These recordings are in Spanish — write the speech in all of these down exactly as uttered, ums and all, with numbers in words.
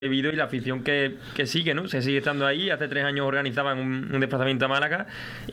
debido y la afición que, que sigue, ¿no? Se sigue estando ahí. Hace tres años organizaban un, un desplazamiento a Málaga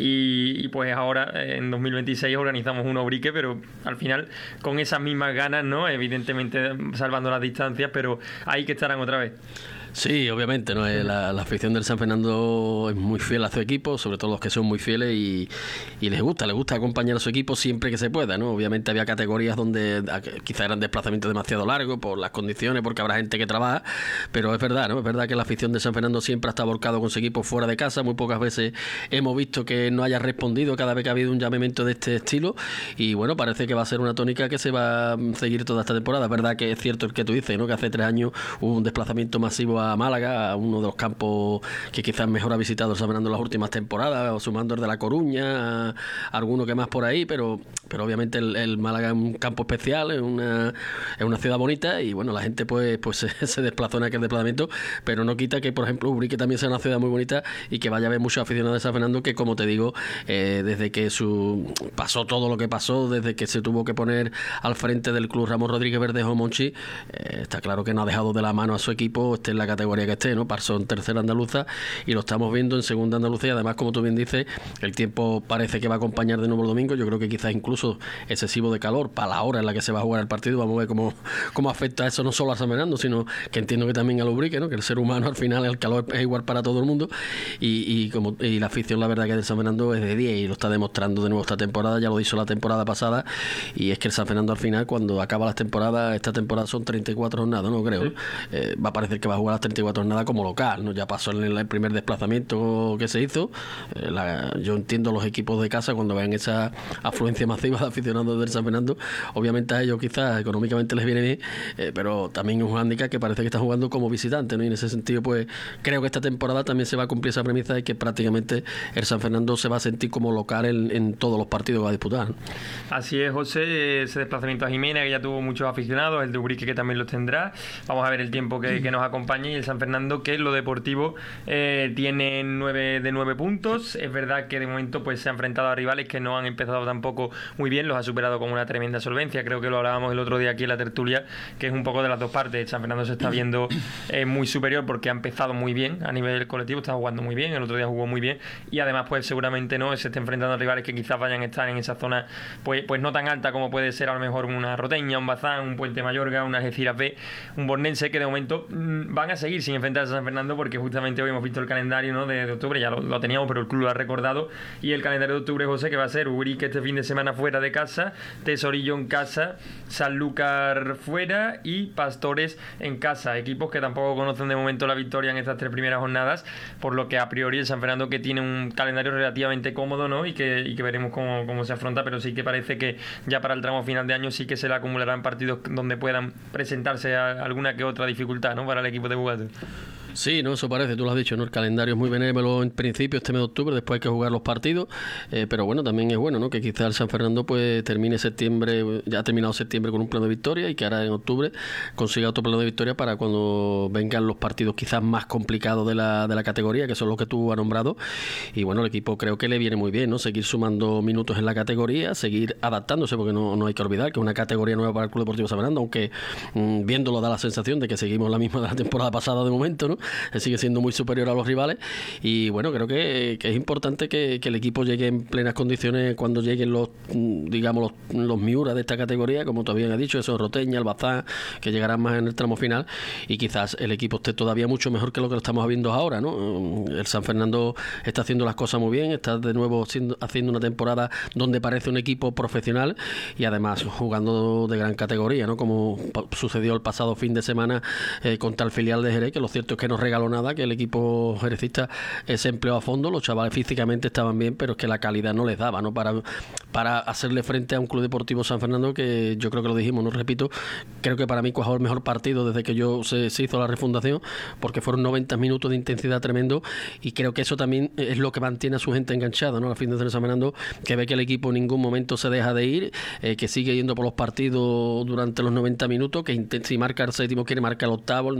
y, y pues ahora en dos mil veintiséis organizamos un Ubrique, pero al final con esas mismas ganas, ¿no? Evidentemente salvando las distancias, pero ahí que estarán otra vez. Sí, obviamente, ¿no? La, la afición del San Fernando es muy fiel a su equipo, sobre todo los que son muy fieles y, y les gusta, les gusta acompañar a su equipo siempre que se pueda, ¿no? Obviamente había categorías donde quizás eran desplazamientos demasiado largos por las condiciones, porque habrá gente que trabaja, pero es verdad, ¿no? Es verdad que la afición del San Fernando siempre ha estado volcado con su equipo fuera de casa. Muy pocas veces hemos visto que no haya respondido cada vez que ha habido un llamamiento de este estilo y bueno, parece que va a ser una tónica que se va a seguir toda esta temporada. Es verdad que es cierto el que tú dices, ¿no? Que hace tres años hubo un desplazamiento masivo a Málaga, a uno de los campos que quizás mejor ha visitado el San Fernando en las últimas temporadas, o sumando el de La Coruña, a alguno que más por ahí, pero pero obviamente el, el Málaga es un campo especial, es una es una ciudad bonita y bueno, la gente pues pues se, se desplazó en aquel desplazamiento, pero no quita que por ejemplo Ubrique también sea una ciudad muy bonita y que vaya a haber muchos aficionados de San Fernando que, como te digo, eh, desde que su pasó todo lo que pasó, desde que se tuvo que poner al frente del club Ramón Rodríguez Verdejo Monchi, eh, está claro que no ha dejado de la mano a su equipo, esté en la categoría que esté, ¿no? Pasó en tercera andaluza y lo estamos viendo en segunda andaluza y además, como tú bien dices, el tiempo parece que va a acompañar de nuevo el domingo. Yo creo que quizás incluso excesivo de calor para la hora en la que se va a jugar el partido. Vamos a ver cómo, cómo afecta eso no solo a San Fernando, sino que entiendo que también al Ubrique, ¿no? Que el ser humano al final el calor es igual para todo el mundo y, y como y la afición, la verdad que del San Fernando es de diez y lo está demostrando de nuevo esta temporada. Ya lo hizo la temporada pasada y es que el San Fernando al final, cuando acaba las temporadas, esta temporada son treinta y cuatro jornadas, no creo, ¿no? Eh, va a parecer que va a jugar las treinta y cuatro jornadas como local, ¿no? Ya pasó en el primer desplazamiento que se hizo. Eh, la, yo entiendo los equipos de casa cuando vean esa afluencia masiva de aficionados del San Fernando, obviamente a ellos quizás económicamente les viene bien, eh, pero también es un hándicap que parece que está jugando como visitante, ¿no? Y en ese sentido pues creo que esta temporada también se va a cumplir esa premisa de que prácticamente el San Fernando se va a sentir como local en, en todos los partidos que va a disputar, ¿no? Así es, José, ese desplazamiento a Jimena que ya tuvo muchos aficionados, el de Ubrique que también los tendrá. Vamos a ver el tiempo que, que nos acompañe y el San Fernando que en lo deportivo eh, tiene nueve de nueve puntos. Es verdad que de momento pues se ha enfrentado a rivales que no han empezado tampoco muy bien, los ha superado con una tremenda solvencia. Creo que lo hablábamos el otro día aquí en la tertulia, que es un poco de las dos partes. El San Fernando se está viendo eh, muy superior porque ha empezado muy bien a nivel colectivo, está jugando muy bien, el otro día jugó muy bien y además pues seguramente no se esté enfrentando a rivales que quizás vayan a estar en esa zona pues, pues no tan alta como puede ser a lo mejor una Roteña, un Bazán, un Puente Mayorga, una Algeciras B, un Bornense, que de momento mmm, van a seguir sin enfrentarse a San Fernando porque justamente hoy hemos visto el calendario, ¿no? de, de octubre, ya lo, lo teníamos pero el club lo ha recordado y el calendario de octubre, José, que va a ser Ubrique este fin de semana fuera de casa, Tesorillo en casa, Sanlúcar fuera y Pastores en casa, equipos que tampoco conocen de momento la victoria en estas tres primeras jornadas, por lo que a priori el San Fernando que tiene un calendario relativamente cómodo, ¿no? y que, y que veremos cómo, cómo se afronta, pero sí que parece que ya para el tramo final de año sí que se le acumularán partidos donde puedan presentarse a alguna que otra dificultad, ¿no? para el equipo de Bugato. Sí, no, eso parece, tú lo has dicho, ¿no? El calendario es muy benévolo en principio este mes de octubre, después hay que jugar los partidos, eh, pero bueno, también es bueno, ¿no? Que quizás el San Fernando pues termine septiembre, ya ha terminado septiembre con un pleno de victoria y que ahora en octubre consiga otro pleno de victoria para cuando vengan los partidos quizás más complicados de la, de la categoría, que son los que tú has nombrado. Y bueno, el equipo creo que le viene muy bien, ¿no? Seguir sumando minutos en la categoría, seguir adaptándose, porque no, no hay que olvidar que es una categoría nueva para el Club Deportivo San Fernando, aunque mmm, viéndolo da la sensación de que seguimos la misma de la temporada pasada de momento, ¿no? Sigue siendo muy superior a los rivales y bueno, creo que, que es importante que, que el equipo llegue en plenas condiciones cuando lleguen los, digamos, los, los Miura de esta categoría, como todavía he dicho, eso Roteña, Albazán, que llegarán más en el tramo final y quizás el equipo esté todavía mucho mejor que lo que lo estamos viendo ahora, ¿no? El San Fernando está haciendo las cosas muy bien, está de nuevo siendo, haciendo una temporada donde parece un equipo profesional y además jugando de gran categoría, ¿no? Como sucedió el pasado fin de semana eh, contra el filial de Jerez, que lo cierto es que nos regaló nada, que el equipo jerecista se empleó a fondo, los chavales físicamente estaban bien, pero es que la calidad no les daba, ¿no? Para, para hacerle frente a un Club Deportivo San Fernando que yo creo que lo dijimos, no repito, creo que para mí cuajó el mejor partido desde que yo se, se hizo la refundación, porque fueron noventa minutos de intensidad tremendo y creo que eso también es lo que mantiene a su gente enganchada, ¿no? Al fin de San Fernando, que ve que el equipo en ningún momento se deja de ir, eh, que sigue yendo por los partidos durante los noventa minutos, que intent- si marca el séptimo quiere marcar el octavo, el noveno, el décimo,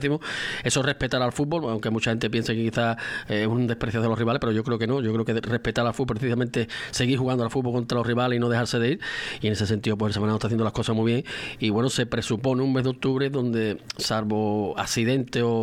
décimo, eso es respetar al fútbol, aunque mucha gente piense que quizás es un desprecio de los rivales, pero yo creo que no, yo creo que respetar al fútbol, precisamente seguir jugando al fútbol contra los rivales y no dejarse de ir, y en ese sentido pues el San Fernando está haciendo las cosas muy bien, y bueno, se presupone un mes de octubre donde, salvo accidente o